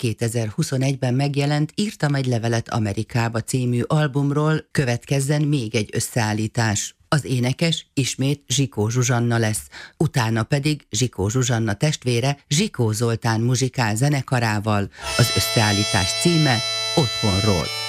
2021-ben megjelent Írtam egy levelet Amerikába című albumról következzen még egy összeállítás. Az énekes ismét Zsikó Zsuzsanna lesz, utána pedig Zsikó Zsuzsanna testvére Zsikó Zoltán muzsikál zenekarával. Az összeállítás címe Otthonról.